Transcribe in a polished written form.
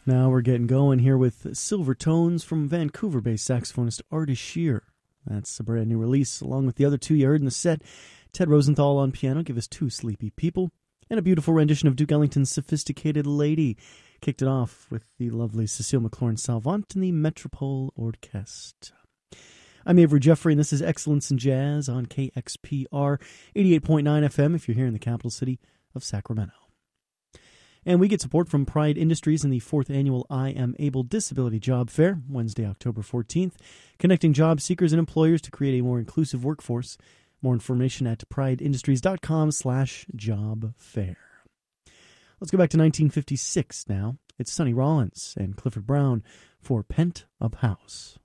Now we're getting going here with Silver Tones from Vancouver-based saxophonist Artie Shear. That's a brand new release, along with the other two you heard in the set. Ted Rosenthal on piano, give us Two Sleepy People, and a beautiful rendition of Duke Ellington's Sophisticated Lady. Kicked it off with the lovely Cecile McLaurin-Salvant and the Metropole Orchestre. I'm Avery Jeffrey, and this is Excellence in Jazz on KXPR 88.9 FM if you're here in the capital city of Sacramento. And we get support from Pride Industries in the 4th Annual I Am Able Disability Job Fair, Wednesday, October 14th, connecting job seekers and employers to create a more inclusive workforce. More information at prideindustries.com/jobfair. Let's go back to 1956 now. It's Sonny Rollins and Clifford Brown for Pent Up House.